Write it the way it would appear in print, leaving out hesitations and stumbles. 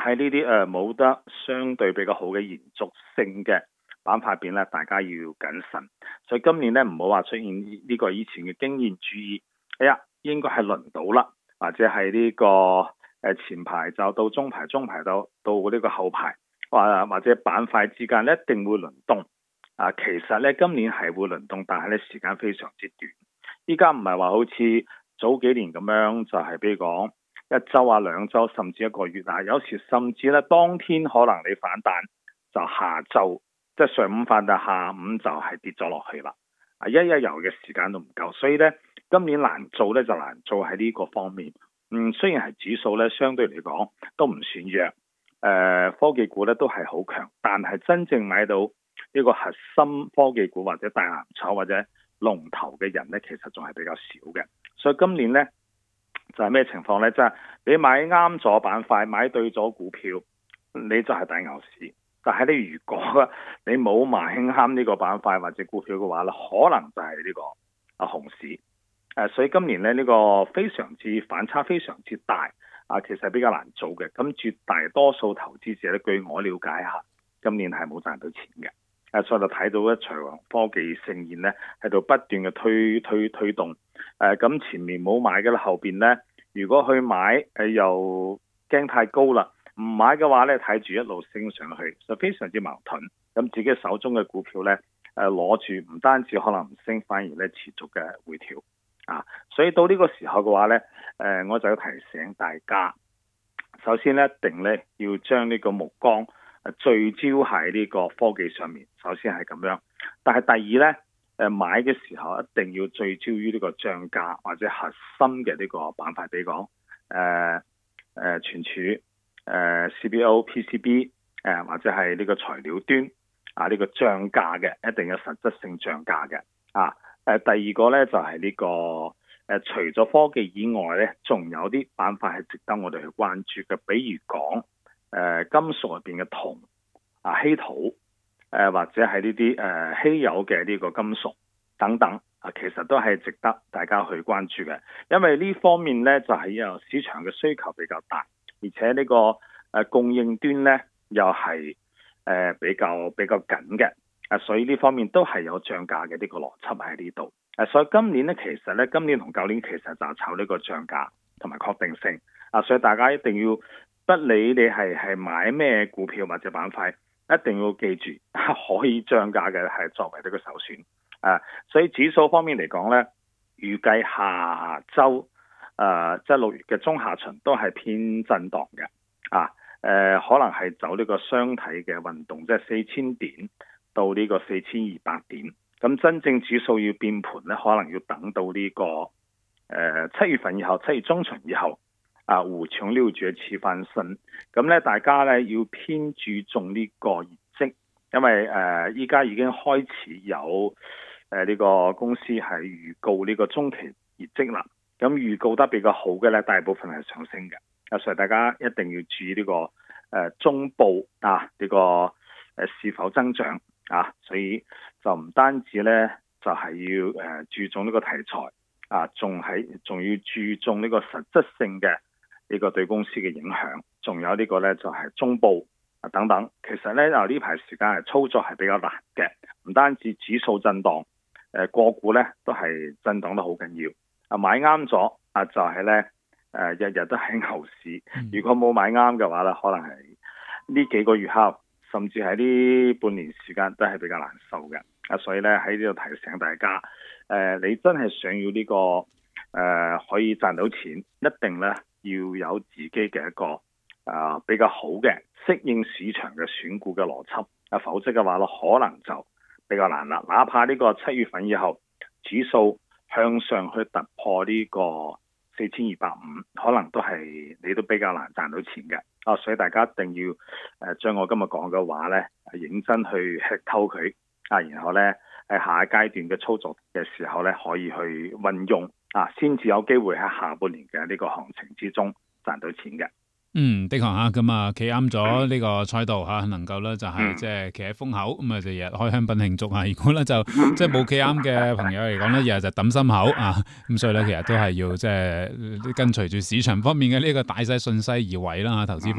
喺呢啲冇得相對比較好嘅延續性嘅板塊邊咧，大家要謹慎。所以今年咧唔好話出現呢個以前嘅經驗主義，應該係輪到啦，或者係呢個前排就到中排，中排到呢個後排，或者板塊之間咧一定會輪動。其實咧今年係會輪動，但係咧時間非常之短。依家唔係話好似早幾年咁樣，就係比如講1週2週甚至1個月啊，有時甚至咧當天可能你反彈就下晝即係上午反彈，下午就係跌咗落去啦。一日遊嘅時間都唔夠，所以咧今年難做咧就難做喺呢個方面。雖然係指數咧相對嚟講都唔算弱，科技股咧都係好強，但係真正買到呢個核心科技股或者大藍籌或者龍頭嘅人咧，其實仲係比較少嘅。所以今年咧就係咩情況咧？即係你買啱咗板塊，買對咗股票，你就係大牛市。但係你如果你冇買啱呢個板塊或者股票嘅話咧，可能就係呢個熊市。所以今年咧呢個非常之反差，非常之大其實比較難做嘅。咁絕大多數投資者咧，據我了解下，今年係冇賺到錢嘅。所以就睇到一場科技盛宴咧，喺度不斷嘅推動。咁前面冇買嘅啦，後邊咧如果去買又驚太高啦，唔買嘅話咧睇住一路升上去，就非常之矛盾。咁自己手中嘅股票咧攞住，唔單止可能唔升，反而咧持續嘅回調。所以到呢個時候嘅話呢，我就要提醒大家，首先呢，一定呢要將呢個目光聚焦喺呢個科技上面，首先係咁樣。但係第二呢，買嘅時候一定要聚焦於呢個漲價或者核心嘅呢個板塊，比如講存儲、CPO、PCB 或者係呢個材料端呢個漲價嘅，一定有實質性漲價嘅第二個呢，就係呢個除咗科技以外呢，仲有啲板塊係值得我哋去關注嘅，比如講金屬入邊嘅銅稀土或者係呢啲稀有嘅呢個金屬等等其實都係值得大家去關注嘅，因為呢方面呢，就係有市場嘅需求比較大，而且呢個供應端呢，又係比較緊嘅。所以呢方面都係有漲價嘅呢個邏輯喺呢度。所以今年呢，其實呢，今年同舊年其實就炒呢個漲價同埋確定性。所以大家一定要不理你係買咩股票或者板塊，一定要記住可以漲價嘅係作為呢個首選。所以指數方面嚟講呢，預計下週即係6月嘅中下旬都係偏震盪嘅。可能係走呢個雙體嘅運動，即係4000點。到呢個4200點，咁真正指數要變盤咧，可能要等到呢個7月份以後，7月中旬以後5窮6絕7翻身。咁咧大家咧要偏注重呢個業績，因為依家已經開始有呢個公司係預告呢個中期業績啦。咁預告得比較好嘅咧，大部分係上升嘅。所以大家一定要注意呢個中部呢個是否增長。所以就唔單止咧，就係要注重呢個題材仲要注重呢個實質性嘅呢個對公司嘅影響，仲有呢個咧就係中部等等。其實咧呢排時間係操作係比較難嘅，唔單止指數震盪，個股咧都係震盪得好緊要。買啱咗就係咧日日都係牛市。如果冇買啱嘅話咧，可能係呢幾個月後，甚至喺呢半年時間都係比較難受嘅。所以咧喺呢度提醒大家，你真係想要呢個可以賺到錢，一定咧要有自己嘅一個比較好嘅適應市場嘅選股嘅邏輯。否則嘅話咧，可能就比較難啦。哪怕呢個7月份以後指數向上去突破呢個4250，可能都係你都比較難賺到錢嘅。所以大家一定要將我今日講嘅話咧，認真去吃透佢然後咧喺下一階段嘅操作嘅時候咧，可以去運用先至有機會喺下半年嘅呢個行情之中賺到錢嘅。 的確咁企啱咗呢個賽道能夠咧就係即係企喺風口咁就日日開香檳慶祝如果咧就即係冇企啱嘅朋友嚟講咧，日日就抌心口咁所以咧其實都係要即係跟隨住市場方面嘅呢個大勢順勢而為啦投資。